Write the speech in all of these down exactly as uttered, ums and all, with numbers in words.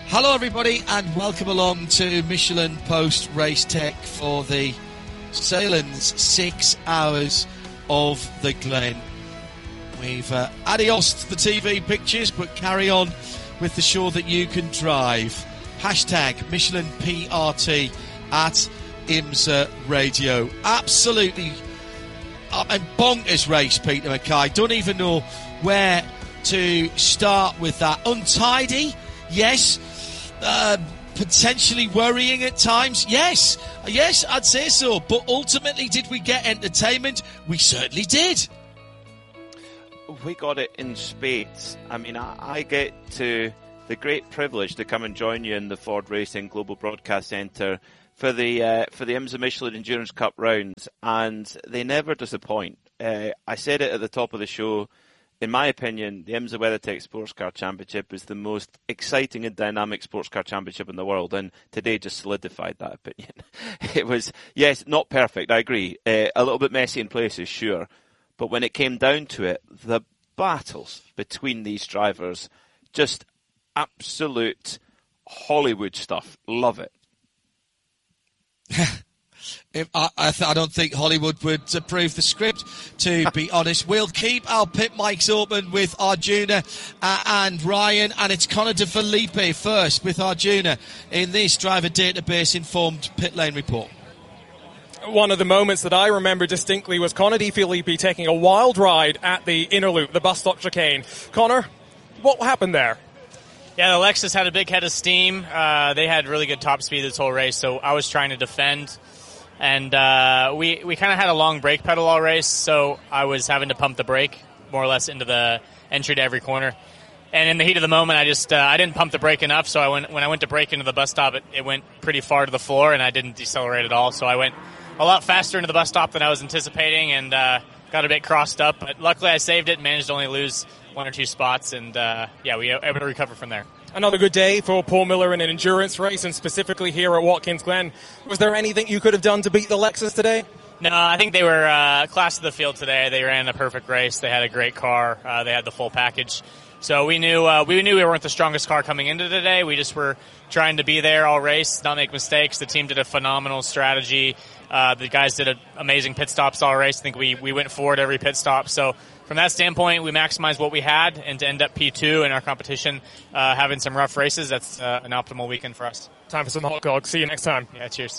Hello everybody and welcome along to Michelin Post Race Tech for the Sahlen's six hours of the Glen. We've uh, adios to the T V pictures, but carry on with the show that you can drive. Hashtag Michelin P R T at IMSA Radio. Absolutely a bonkers race, Peter Mackay. Don't even know where to start with that. Untidy, yes. Uh, potentially worrying at times, yes. Yes, I'd say so. But ultimately, did we get entertainment? We certainly did. We got it in spades. I mean, I, I get to the great privilege to come and join you in the Ford Racing Global Broadcast Centre for the uh, for the IMSA Michelin Endurance Cup rounds, and they never disappoint. Uh, I said it at the top of the show. In my opinion, the IMSA WeatherTech Sports Car Championship is the most exciting and dynamic sports car championship in the world, and today just solidified that opinion. It was, yes, not perfect, I agree. Uh, a little bit messy in places, sure. But when it came down to it, the battles between these drivers, just absolute Hollywood stuff. Love it. If I, I, th- I don't think Hollywood would approve the script, to be honest. We'll keep our pit mics open with Arjuna uh, and Ryan, and it's Connor De Felipe first with Arjuna in this driver database informed pit lane report. One of the moments that I remember distinctly was Connor De Felipe taking a wild ride at the inner loop, the bus stop chicane. Connor, what happened there? Yeah, the Lexus had a big head of steam. Uh, they had really good top speed this whole race, so I was trying to defend. And uh, we, we kind of had a long brake pedal all race, so I was having to pump the brake more or less into the entry to every corner. And in the heat of the moment, I just uh, I didn't pump the brake enough, so I went when I went to brake into the bus stop, it, it went pretty far to the floor, and I didn't decelerate at all. So I went a lot faster into the bus stop than I was anticipating, and uh, got a bit crossed up. But luckily, I saved it and managed to only lose one or two spots, and uh, yeah, we were able to recover from there. Another good day for Paul Miller in an endurance race, and specifically here at Watkins Glen. Was there anything you could have done to beat the Lexus today? No, I think they were uh, class of the field today. They ran a perfect race. They had a great car. Uh, they had the full package. So we knew uh, we knew we weren't the strongest car coming into today. We just were trying to be there all race, not make mistakes. The team did a phenomenal strategy. Uh, the guys did a, amazing pit stops all race. I think we, we went forward every pit stop. So from that standpoint, we maximized what we had, and to end up P two in our competition, uh, having some rough races, that's uh, an optimal weekend for us. Time for some hot dogs. See you next time. Yeah, cheers.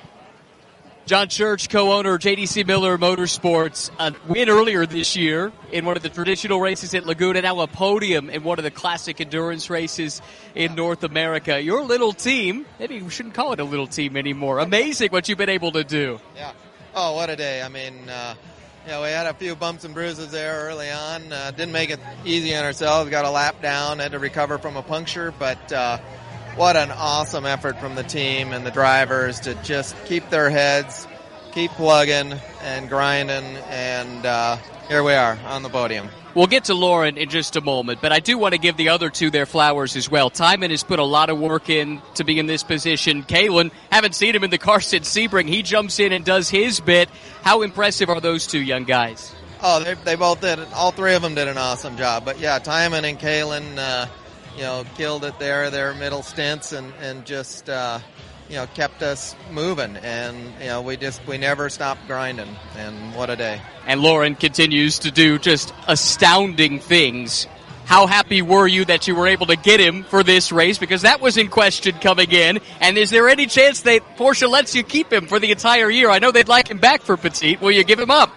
John Church, co-owner of J D C Miller Motorsports, a win earlier this year in one of the traditional races at Laguna, now a podium in one of the classic endurance races in North America. Your little team, maybe we shouldn't call it a little team anymore. Amazing what you've been able to do. Yeah. Oh, what a day. I mean, uh, you know, we had a few bumps and bruises there early on. Uh, didn't make it easy on ourselves. Got a lap down, had to recover from a puncture, but uh, what an awesome effort from the team and the drivers to just keep their heads, keep plugging and grinding, and uh, here we are on the podium. We'll get to Lauren in just a moment, but I do want to give the other two their flowers as well. Timon has put a lot of work in to be in this position. Kalen, haven't seen him in the car since Sebring. He jumps in and does his bit. How impressive are those two young guys? Oh, they, they both did, all three of them did an awesome job. But yeah, Timon and Kalen, uh, you know, killed it there, their middle stints, and, and just, uh, you know, kept us moving, and, you know, we just, we never stopped grinding, and what a day. And Lauren continues to do just astounding things. How happy were you that you were able to get him for this race? Because that was in question coming in, and is there any chance that Porsche lets you keep him for the entire year? I know they'd like him back for Petit. Will you give him up?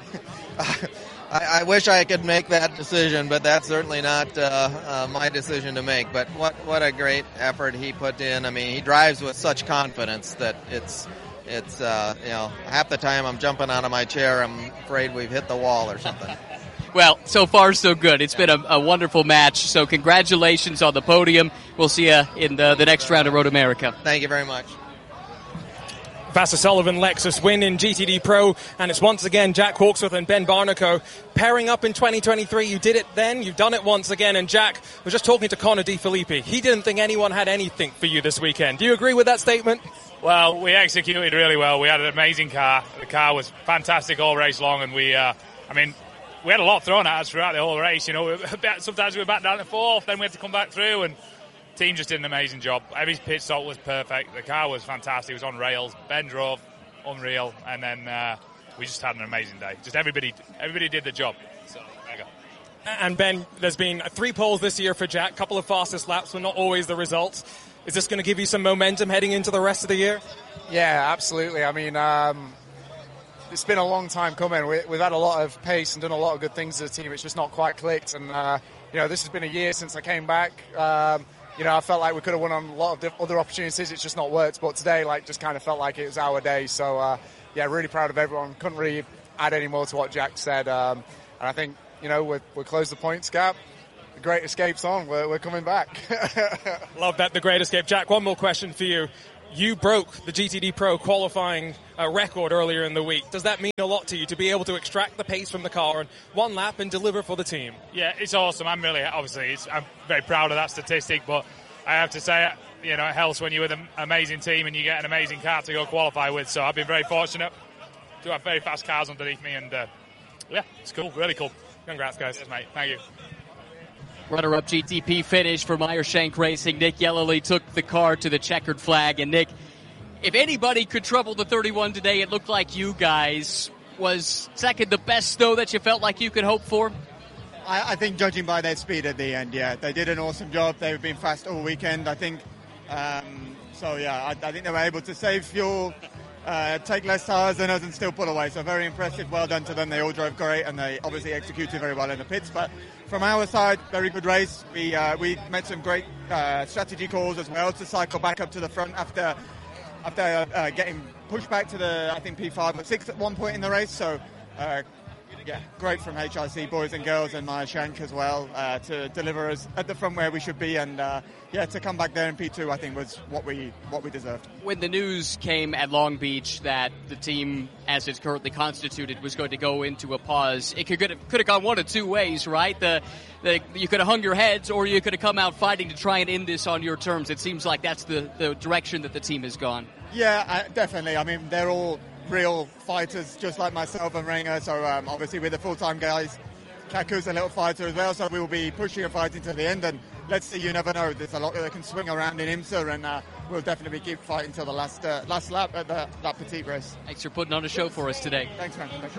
I, I wish I could make that decision, but that's certainly not uh, uh, my decision to make. But what what a great effort he put in. I mean, he drives with such confidence that it's it's uh, you know, half the time I'm jumping out of my chair. I'm afraid we've hit the wall or something. Well, so far so good. It's been a, a wonderful match. So congratulations on the podium. We'll see you in the, the next round of Road America. Thank you very much. Vasser Sullivan Lexus win in G T D Pro, and it's once again Jack Hawksworth and Ben Barnico pairing up in twenty twenty-three. You did it then, you've done it once again, and Jack was just talking to Connor De Felipe. He didn't think anyone had anything for you this weekend. Do you agree with that statement? Well, we executed really well. We had an amazing car. The car was fantastic all race long, and we, uh, I mean, we had a lot thrown at us throughout the whole race. You know, sometimes we were back down to fourth, then we had to come back through, and team just did an amazing job. Every pit stop was perfect. The car was fantastic. It was on rails. Ben drove, unreal. And then uh, we just had an amazing day. Just everybody everybody did the job. So, there you go. And Ben, there's been three poles this year for Jack, couple of fastest laps, but not always the results. Is this going to give you some momentum heading into the rest of the year? Yeah, absolutely. I mean, um, it's been a long time coming. We, we've had a lot of pace and done a lot of good things as a team. It's just not quite clicked. And, uh, you know, this has been a year since I came back. Um, you know, I felt like we could have won on a lot of diff- other opportunities. It's just not worked. But today, like, just kind of felt like it was our day. So, uh, yeah, really proud of everyone. Couldn't really add any more to what Jack said. Um, and I think, you know, we're, we're closed the points gap. The Great Escape's on. We're, we're coming back. Love that, the Great Escape. Jack, one more question for you. You broke the G T D Pro qualifying uh, record earlier in the week. Does that mean a lot to you to be able to extract the pace from the car in one lap and deliver for the team? Yeah, it's awesome. I'm really, obviously, it's, I'm very proud of that statistic, but I have to say, you know, it helps when you're with an amazing team and you get an amazing car to go qualify with. So I've been very fortunate to have very fast cars underneath me, and uh, yeah, it's cool, really cool. Congrats, guys. Yes, mate. Thank you. Runner-up G T P finish for Meyershank Racing. Nick Yellowly took the car to the checkered flag. And Nick, if anybody could trouble the thirty-one today, it looked like you guys. Was second the best, though, that you felt like you could hope for? I, I think judging by their speed at the end, yeah. They did an awesome job. They've been fast all weekend, I think. Um, so, yeah, I, I think they were able to save fuel, uh, take less tires than us and still pull away. So very impressive. Well done to them. They all drove great and they obviously executed very well in the pits. But from our side, very good race. We uh, we made some great uh, strategy calls as well to cycle back up to the front after after uh, getting pushed back to the, I think, P five or six at one point in the race. So, uh, yeah, great from H R C boys and girls and Meyershank as well uh, to deliver us at the front where we should be. And, uh, yeah, to come back there in P two, I think, was what we what we deserved. When the news came at Long Beach that the team, as it's currently constituted, was going to go into a pause, it could have, could have gone one of two ways, right? The, the You could have hung your heads, or you could have come out fighting to try and end this on your terms. It seems like that's the, the direction that the team has gone. Yeah, I, definitely. I mean, they're all real fighters, just like myself and Renger. So um, obviously we're the full-time guys. Kaku's a little fighter as well, so we will be pushing and fighting to the end. And let's see, you never know. There's a lot that can swing around in IMSA, and uh, we'll definitely keep fighting till the last uh, last lap at the, that petite race. Thanks for putting on a show for us today. Thanks, man. Thank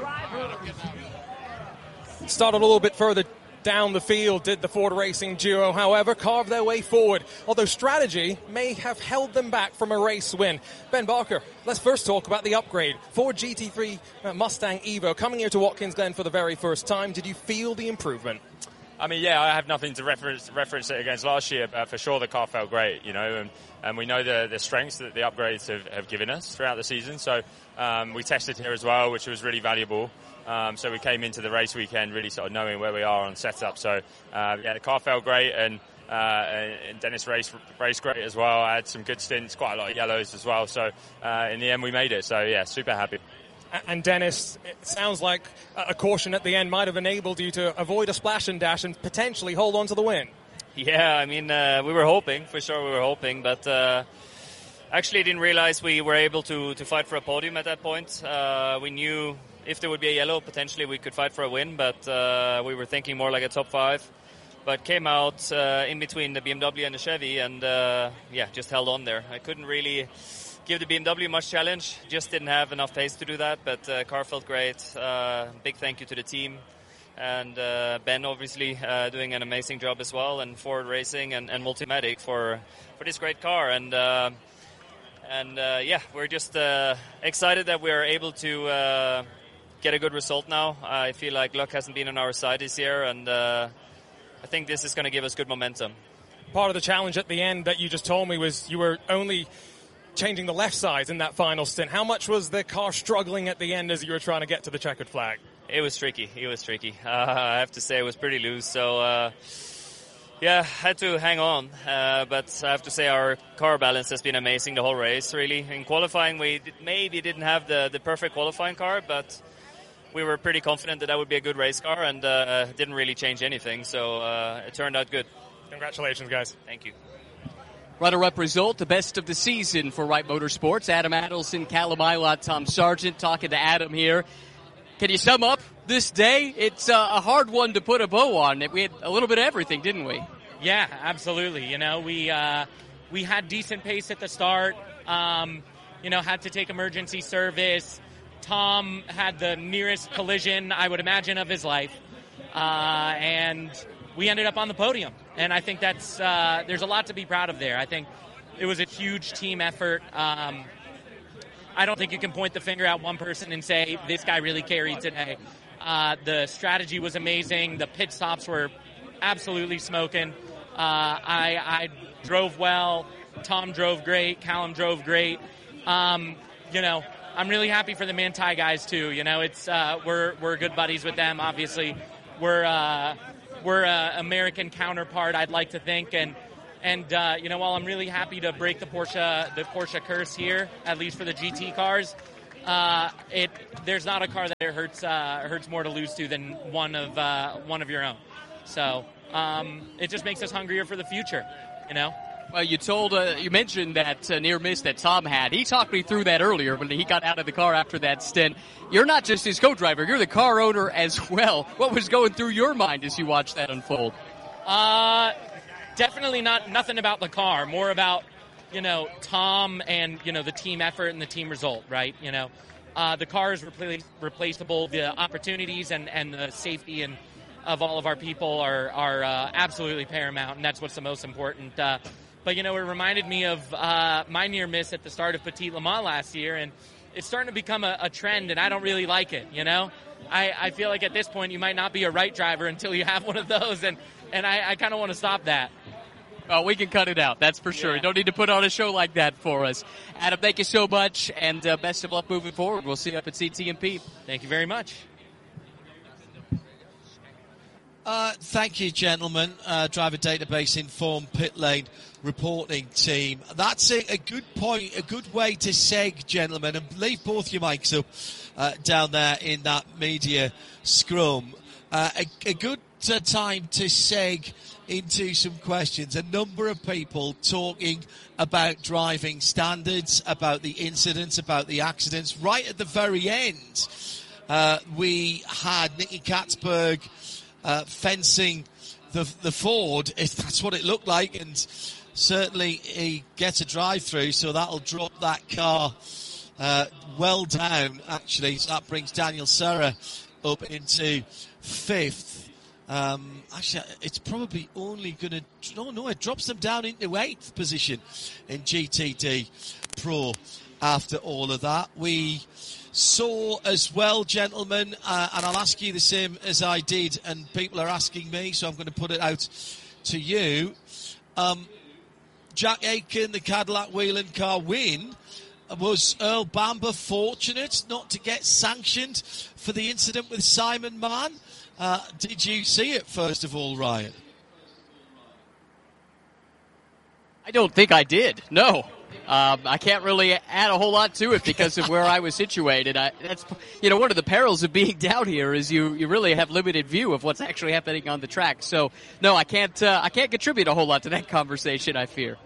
you. Started a little bit further down the field, did the Ford Racing duo, however, carved their way forward, although strategy may have held them back from a race win. Ben Barker, let's first talk about the upgrade. Ford G T three Mustang Evo coming here to Watkins Glen for the very first time. Did you feel the improvement? I mean, yeah, I have nothing to reference reference it against last year, but for sure the car felt great, you know, and, and we know the, the strengths that the upgrades have, have given us throughout the season. So um, we tested here as well, which was really valuable. Um, so we came into the race weekend really sort of knowing where we are on setup. So uh, yeah, the car felt great, and, uh, and Dennis raced raced great as well. I had some good stints, quite a lot of yellows as well. So uh, in the end, we made it. So yeah, super happy. And Dennis, it sounds like a caution at the end might have enabled you to avoid a splash and dash and potentially hold on to the win. Yeah, I mean, uh, we were hoping, for sure we were hoping, but uh, actually didn't realize we were able to, to fight for a podium at that point. Uh, we knew if there would be a yellow, potentially we could fight for a win, but uh, we were thinking more like a top five. But came out uh, in between the B M W and the Chevy, and uh, yeah, just held on there. I couldn't really give the B M W much challenge, just didn't have enough pace to do that, but uh, car felt great. Uh, big thank you to the team. And uh, Ben obviously uh, doing an amazing job as well, and Ford Racing and, and Multimatic for, for this great car. And uh, and uh, yeah, we're just uh, excited that we're able to uh, get a good result now. I feel like luck hasn't been on our side this year, and uh, I think this is going to give us good momentum. Part of the challenge at the end that you just told me was you were only changing the left sides in that final stint. How much was the car struggling at the end as you were trying to get to the checkered flag? It was tricky. It was tricky. Uh, I have to say it was pretty loose. So, uh, yeah, had to hang on. Uh, but I have to say our car balance has been amazing the whole race, really. In qualifying, we did, maybe didn't have the, the perfect qualifying car, but we were pretty confident that that would be a good race car, and uh, didn't really change anything. So uh, it turned out good. Congratulations, guys. Thank you. Runner-up result, the best of the season for Wright Motorsports. Adam Adelson, Callum Ilott, Tom Sargent, talking to Adam here. Can you sum up this day? It's uh, a hard one to put a bow on. We had a little bit of everything, didn't we? Yeah, absolutely. You know, we uh, we had decent pace at the start. Um, you know, had to take emergency service. Tom had the nearest collision, I would imagine, of his life. Uh, and we ended up on the podium. And I think that's uh, there's a lot to be proud of there. I think it was a huge team effort. Um, I don't think you can point the finger at one person and say, this guy really carried today. Uh, the strategy was amazing. The pit stops were absolutely smoking. Uh, I, I drove well. Tom drove great. Callum drove great. Um, you know, I'm really happy for the Manthey guys too. You know, it's uh, we're we're good buddies with them. Obviously, we're uh, we're uh, American counterpart, I'd like to think, and and uh, you know, while I'm really happy to break the Porsche the Porsche curse here, at least for the G T cars, uh, it there's not a car that it hurts uh, hurts more to lose to than one of uh, one of your own. So. Um, it just makes us hungrier for the future, you know? Well, you told, uh, you mentioned that uh, near miss that Tom had. He talked me through that earlier when he got out of the car after that stint. You're not just his co-driver, you're the car owner as well. What was going through your mind as you watched that unfold? Uh, definitely not, nothing about the car, more about, you know, Tom and, you know, the team effort and the team result, right? You know, uh, the car is repla- replaceable, the opportunities and, and the safety and of all of our people are are uh, absolutely paramount, and that's what's the most important. Uh, but, you know, it reminded me of uh, my near miss at the start of Petit Le Mans last year, and it's starting to become a, a trend, and I don't really like it, you know? I, I feel like at this point you might not be a right driver until you have one of those, and, and I, I kind of want to stop that. Well, we can cut it out, that's for sure. Yeah. You don't need to put on a show like that for us. Adam, thank you so much, and uh, best of luck moving forward. We'll see you up at C T M P. Thank you very much. Uh, thank you, gentlemen. Uh, driver database informed pit lane reporting team. That's a, a good point, a good way to seg, gentlemen, and leave both your mics up uh, down there in that media scrum. Uh, a, a good uh, time to seg into some questions. A number of people talking about driving standards, about the incidents, about the accidents. Right at the very end, uh, we had Nicky Katzberg Uh, fencing the the Ford, if that's what it looked like, and certainly he gets a drive-through, so that'll drop that car uh, well down, actually. So that brings Daniel Serra up into fifth. Um, actually, it's probably only going to... No, no, it drops them down into eighth position in G T D Pro after all of that. We saw as well, gentlemen, uh, and I'll ask you the same as I did, and people are asking me, so I'm going to put it out to you. Um, Jack Aitken, the Cadillac Whelen car win. Was Earl Bamber fortunate not to get sanctioned for the incident with Simon Mann? Uh, did you see it, first of all, Ryan? I don't think I did, no. Um, I can't really add a whole lot to it because of where I was situated. I, that's, you know, one of the perils of being down here is you, you really have limited view of what's actually happening on the track. So, no, I can't uh, I can't contribute a whole lot to that conversation, I fear.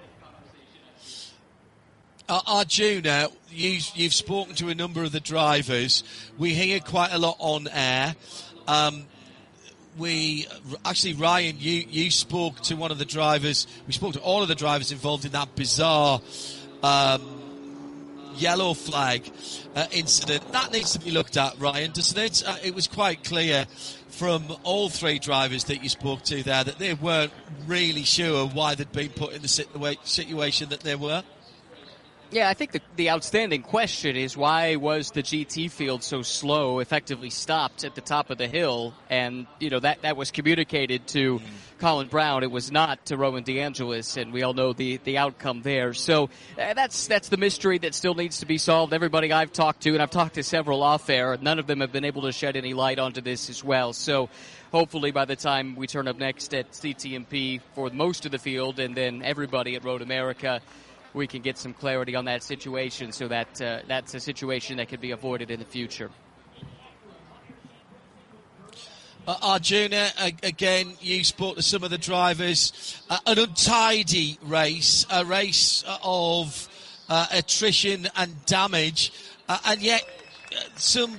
Uh, Arjuna, you, you've spoken to a number of the drivers. We hear quite a lot on air. Um, we actually, Ryan, you, you spoke to one of the drivers. We spoke to all of the drivers involved in that bizarre um, yellow flag uh, incident. That needs to be looked at, Ryan, doesn't it? Uh, it was quite clear from all three drivers that you spoke to there that they weren't really sure why they'd been put in the situa- situation that they were. Yeah, I think the, the outstanding question is why was the G T field so slow, effectively stopped at the top of the hill? And, you know, that, that was communicated to mm. Colin Brown. It was not to Roman DeAngelis, and we all know the, the outcome there. So uh, that's that's the mystery that still needs to be solved. Everybody I've talked to, and I've talked to several off air, none of them have been able to shed any light onto this as well. So hopefully by the time we turn up next at C T M P for most of the field and then everybody at Road America, we can get some clarity on that situation so that uh, that's a situation that could be avoided in the future. Uh, Arjuna, uh, again, you spoke to some of the drivers. Uh, an untidy race, a race of uh, attrition and damage, uh, and yet uh, some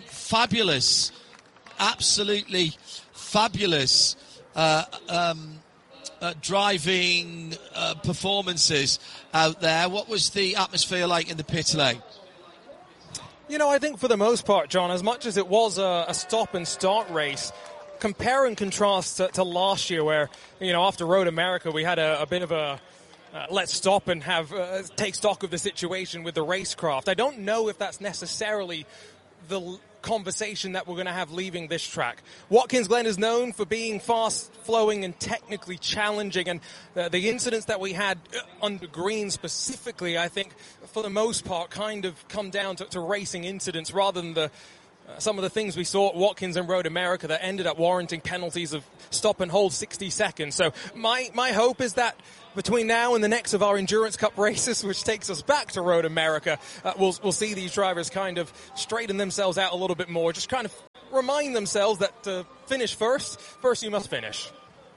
fabulous, absolutely fabulous uh, um, uh, driving uh, performances out there. What was the atmosphere like in the pit lane? You know, I think for the most part, John, as much as it was a, a stop and start race, compare and contrast to, to last year where, you know, after Road America, we had a, a bit of a uh, let's stop and have uh, take stock of the situation with the racecraft. I don't know if that's necessarily the l- conversation that we're going to have leaving this track. Watkins Glen is known for being fast-flowing and technically challenging, and uh, the incidents that we had under green specifically, I think, for the most part, kind of come down to, to racing incidents rather than the Uh, some of the things we saw at Watkins and Road America that ended up warranting penalties of stop and hold sixty seconds. So my, my hope is that between now and the next of our Endurance Cup races, which takes us back to Road America, uh, we'll, we'll see these drivers kind of straighten themselves out a little bit more, just kind of remind themselves that to finish first, first you must finish.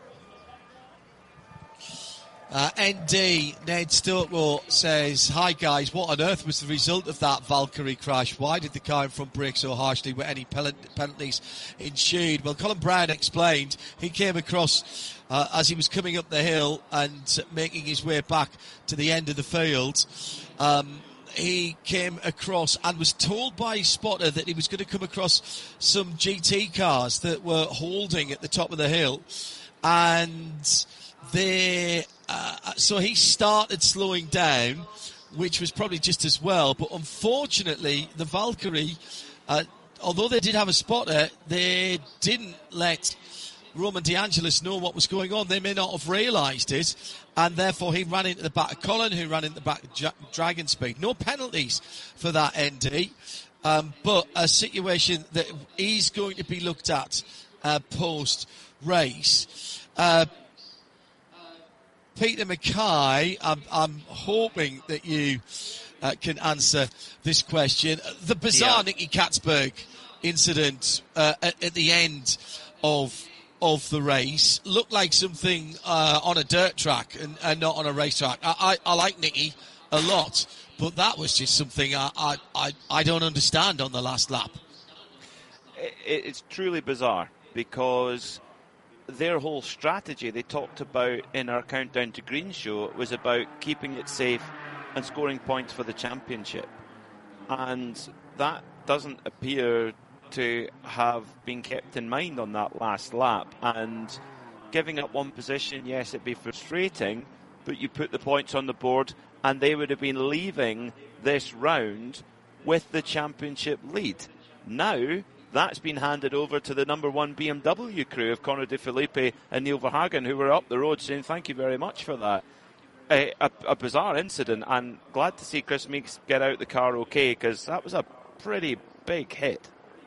Uh, N D, Ned Stokewell says, hi guys, what on earth was the result of that Valkyrie crash? Why did the car in front brake so harshly? Were any penalties ensued? Well, Colin Brown explained he came across uh, as he was coming up the hill and making his way back to the end of the field. Um, he came across and was told by his spotter that he was going to come across some G T cars that were holding at the top of the hill. And they... Uh, so he started slowing down, which was probably just as well. But unfortunately, the Valkyrie, uh, although they did have a spotter, they didn't let Roman DeAngelis know what was going on. They may not have realised it, and therefore he ran into the back of Colin, who ran into the back of J- Dragon Speed. No penalties for that, N D, um, but a situation that is going to be looked at uh, post-race. Uh, Peter Mackay, I'm, I'm hoping that you uh, can answer this question. The bizarre yeah. Nicky Katzberg incident uh, at, at the end of of the race looked like something uh, on a dirt track and, and not on a racetrack. I, I, I like Nicky a lot, but that was just something I, I, I, I don't understand on the last lap. It, it's truly bizarre because their whole strategy they talked about in our Countdown to Green show was about keeping it safe and scoring points for the championship. And that doesn't appear to have been kept in mind on that last lap. And giving up one position, yes, it'd be frustrating, but you put the points on the board and they would have been leaving this round with the championship lead. Now, that's been handed over to the number one B M W crew of Conor De Philippi and Neil Verhagen, who were up the road saying thank you very much for that. A, a, a bizarre incident, and glad to see Chris Meeks get out the car okay, because that was a pretty big hit.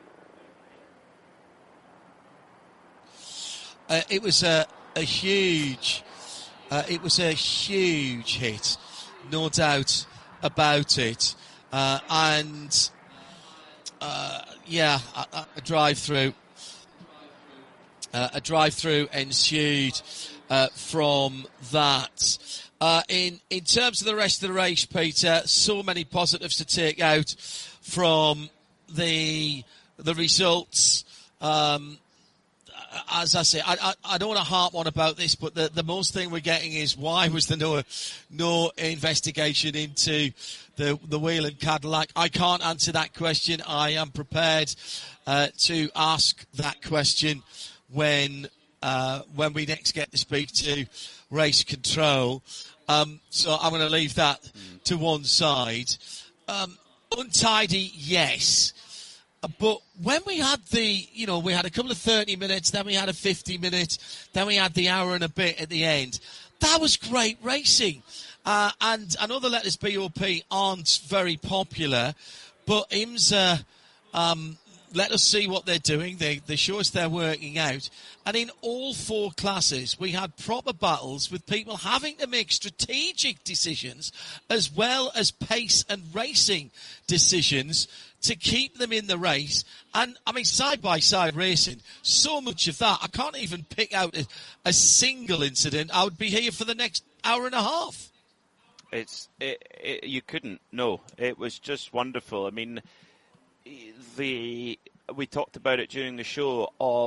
Uh, it was a, a huge, uh, it was a huge hit, no doubt about it, uh, and. Uh, yeah, a, a drive-through. Uh, a drive-through ensued uh, from that. Uh, in in terms of the rest of the race, Peter, so many positives to take out from the the results. Um, as I say, I, I, I don't want to harp on about this, but the, the most thing we're getting is why was there no no investigation into the the Whelen Cadillac? I can't answer that question. I am prepared uh, to ask that question when uh, when we next get to speak to race control. Um, so I'm going to leave that mm. to one side. Um, untidy, yes. But when we had the, you know, we had a couple of thirty minutes, then we had a fifty minute, then we had the hour and a bit at the end. That was great racing. Uh, and I know the Letters B O P aren't very popular, but IMSA um, let us see what they're doing. They, they show us they're working out. And in all four classes, we had proper battles with people having to make strategic decisions as well as pace and racing decisions to keep them in the race. And, I mean, side-by-side racing, so much of that, I can't even pick out a, a single incident. I would be here for the next hour and a half. It's it, it, you couldn't, no. It was just wonderful. I mean, the we talked about it during the show of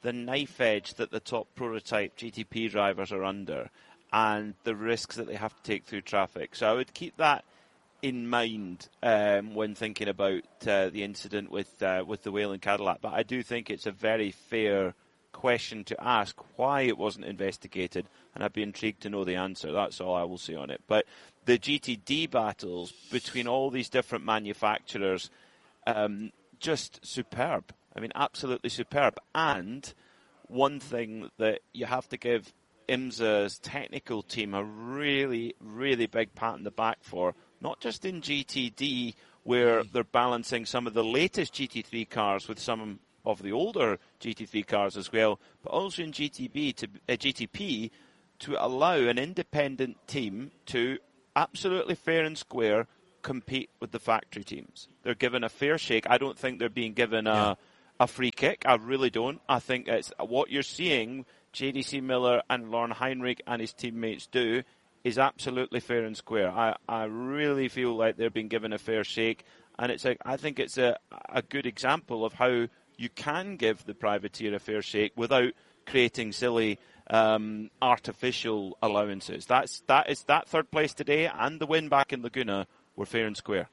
the knife edge that the top prototype G T P drivers are under and the risks that they have to take through traffic. So I would keep that in mind um, when thinking about uh, the incident with uh, with the Whelen Cadillac. But I do think it's a very fair question to ask why it wasn't investigated, and I'd be intrigued to know the answer. That's all I will say on it. But the G T D battles between all these different manufacturers, um, just superb. I mean, absolutely superb. And one thing that you have to give IMSA's technical team a really, really big pat on the back for, not just in G T D, where they're balancing some of the latest G T three cars with some of the older G T three cars as well, but also in G T B to, uh, G T P to allow an independent team to absolutely fair and square compete with the factory teams. They're given a fair shake. I don't think they're being given a, yeah. a free kick. I really don't. I think it's what you're seeing J D C Miller and Lauren Heinrich and his teammates do is absolutely fair and square. I, I really feel like they're being given a fair shake, and it's a, I think it's a, a good example of how you can give the privateer a fair shake without creating silly um, artificial allowances. That's that is that third place today and the win back in Laguna were fair and square.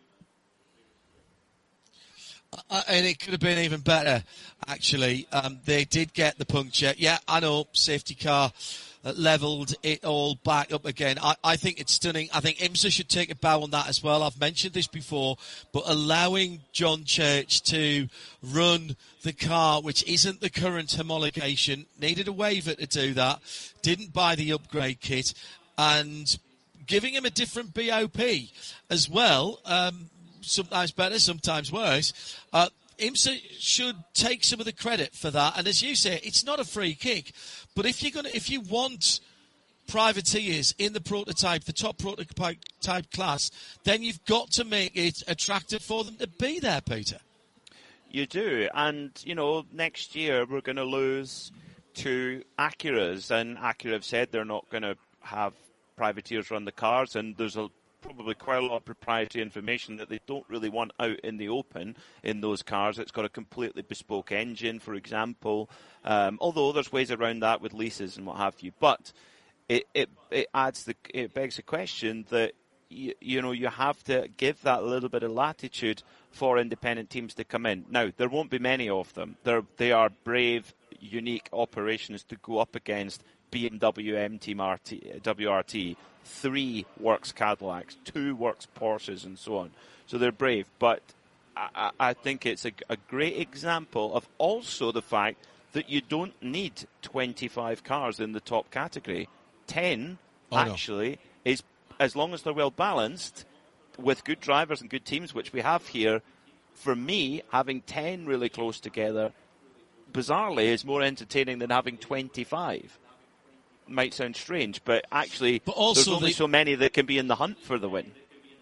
Uh, and it could have been even better, actually. Um, they did get the puncture. Yeah, I know, safety car uh, levelled it all back up again. I, I think it's stunning. I think IMSA should take a bow on that as well. I've mentioned this before, but allowing John Church to run the car, which isn't the current homologation, needed a waiver to do that, didn't buy the upgrade kit, and giving him a different B O P as well, um, sometimes better, sometimes worse. Uh, IMSA should take some of the credit for that. And as you say, it's not a free kick. But if you're gonna, if you want privateers in the prototype, the top prototype class, then you've got to make it attractive for them to be there, Peter. You do. And, you know, next year we're going to lose to Acuras. And Acura have said they're not going to have privateers run the cars. And there's a probably quite a lot of proprietary information that they don't really want out in the open in those cars. It's got a completely bespoke engine, for example, um, although there's ways around that with leases and what have you. But it it, it adds the it begs the question that you, you know you have to give that little bit of latitude for independent teams to come in. Now there won't be many of them. They're they are brave, unique operations to go up against B M W M Team R T, W R T, three works Cadillacs, two works Porsches, and so on. So they're brave, but I, I think it's a, a great example of also the fact that you don't need twenty-five cars in the top category. ten, oh, actually, no. is as long as they're well balanced with good drivers and good teams, which we have here. For me, having ten really close together, bizarrely, is more entertaining than having twenty-five. Might sound strange, but actually but also there's only the, so many that can be in the hunt for the win.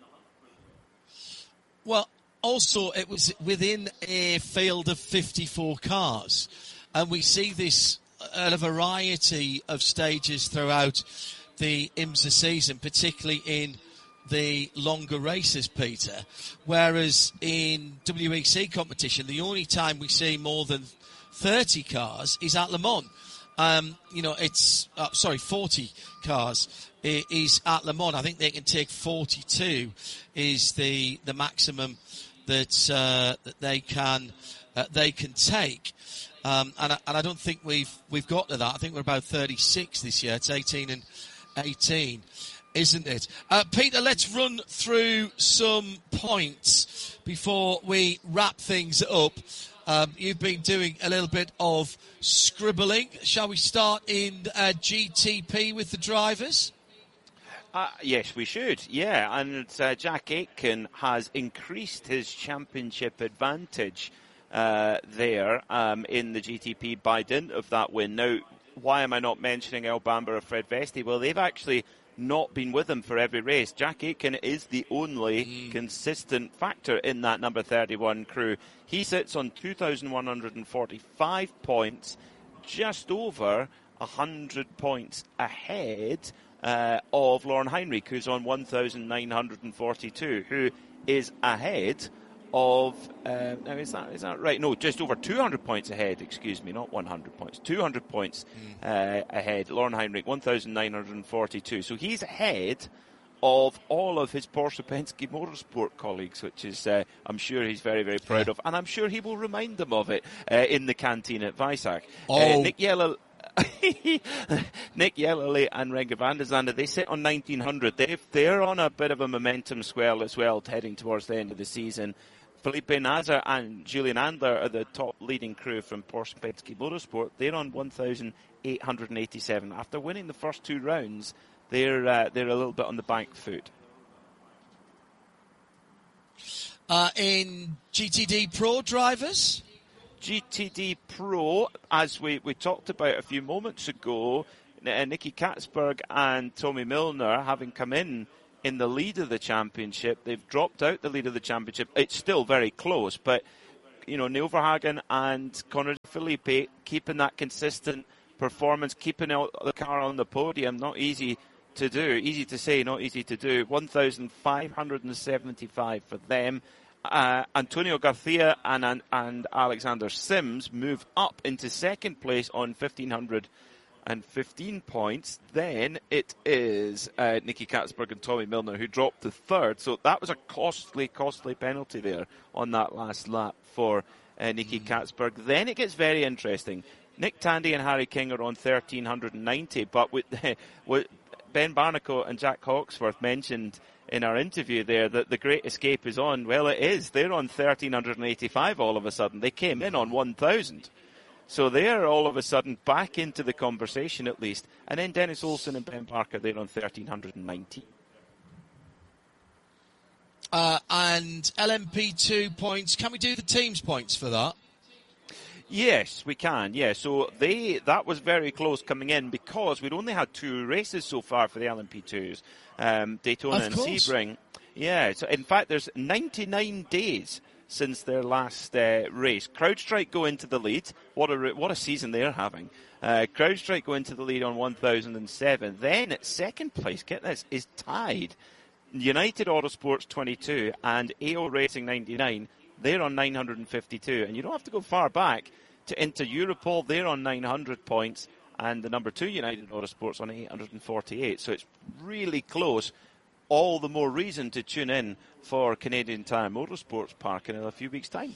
Well, also it was within a field of fifty-four cars, and we see this at a variety of stages throughout the IMSA season, particularly in the longer races, Peter, whereas in W E C competition the only time we see more than thirty cars is at Le Mans. Um, you know, it's, uh, sorry, forty cars is at Le Mans. I think they can take forty-two is the, the maximum that, uh, that they can, uh, they can take. Um, and, I, and I don't think we've, we've got to that. I think we're about thirty-six this year. It's eighteen and eighteen, isn't it? Uh, Peter, let's run through some points before we wrap things up. Um, you've been doing a little bit of scribbling. Shall we start in uh, G T P with the drivers? Uh, yes, we should. Yeah, and uh, Jack Aitken has increased his championship advantage uh, there um, in the G T P by dint of that win. Now, why am I not mentioning El Bamber or Fred Vesti? Well, they've actually not been with him for every race. Jack Aitken is the only mm. consistent factor in that number thirty-one crew. He sits on two thousand one hundred forty-five points, just over one hundred points ahead uh, of Lauren Heinrich, who's on one thousand nine hundred forty-two, who is ahead of, uh, now is that is that right? No, just over two hundred points ahead, excuse me, not one hundred points, two hundred points mm. uh, ahead. Lauren Heinrich, one thousand nine hundred forty-two. So he's ahead of all of his Porsche Penske Motorsport colleagues, which is, uh, I'm sure he's very, very proud yeah. of, and I'm sure he will remind them of it uh, in the canteen at Weissach. Oh. Uh, Nick Yellow... Nick Yellowley and Renger van der Zande, they sit on nineteen hundred. They've, they're on a bit of a momentum swell as well, heading towards the end of the season. Felipe Nasr and Julian Andler are the top leading crew from Porsche Penske Motorsport. They're on one thousand eight hundred eighty-seven. After winning the first two rounds, they're uh, they're a little bit on the back foot. Uh, in G T D Pro drivers? G T D Pro, as we, we talked about a few moments ago, uh, Nicky Katzberg and Tommy Milner, having come in in the lead of the championship, they've dropped out the lead of the championship. It's still very close, but, you know, Neil Verhagen and Conor Felipe keeping that consistent performance, keeping the car on the podium, not easy to do. Easy to say, not easy to do. one thousand five hundred seventy-five for them. Uh, Antonio Garcia and, and and Alexander Sims move up into second place on fifteen hundred fifteen points. Then it is uh, Nicky Katzberg and Tommy Milner who dropped to third. So that was a costly, costly penalty there on that last lap for uh, Nicky mm-hmm. Katzberg. Then it gets very interesting. Nick Tandy and Harry King are on thirteen ninety, but with, with Ben Barnicoat and Jack Hawksworth mentioned in our interview there that the Great Escape is on. Well, it is. They're on thirteen eighty-five all of a sudden. They came in on one thousand. So they're all of a sudden back into the conversation at least. And then Dennis Olsen and Ben Parker, they're on thirteen ninety. Uh, and L M P two points. Can we do the teams points for that? Yes, we can. Yeah, so they that was very close coming in because we'd only had two races so far for the L M P twos, um, Daytona and Sebring. Yeah, so in fact, there's ninety-nine days since their last uh, race. CrowdStrike go into the lead. What a what a season they're having. Uh, CrowdStrike go into the lead on one thousand seven. Then at second place, get this, is tied United Autosports twenty-two and A O Racing ninety-nine. They're on nine hundred fifty-two, and you don't have to go far back to Inter Europol. They're on nine hundred points, and the number two United Autosports on eight hundred forty-eight. So it's really close. All the more reason to tune in for Canadian Tire Motorsports Park in a few weeks' time.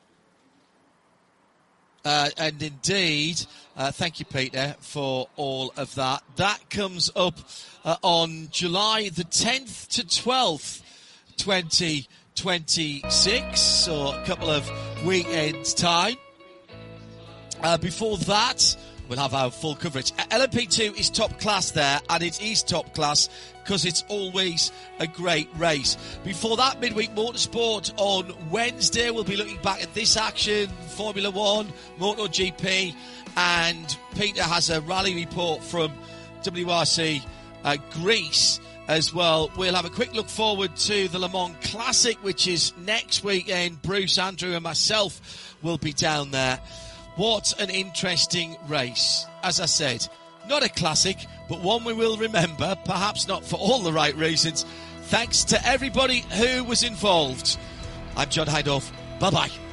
Uh, and indeed, uh, thank you, Peter, for all of that. That comes up uh, on July the tenth to twelfth, twenty twenty-six, so a couple of weekends' time. Uh, before that, we'll have our full coverage. L M P two is top class there, and it is top class because it's always a great race. Before that, Midweek Motorsport on Wednesday. We'll be looking back at this action, Formula One, MotoGP, and Peter has a rally report from W R C uh, Greece as well. We'll have a quick look forward to the Le Mans Classic, which is next weekend. Bruce, Andrew and myself will be down there. What an interesting race. As I said, not a classic, but one we will remember, perhaps not for all the right reasons. Thanks to everybody who was involved. I'm John Hindhaugh. Bye-bye.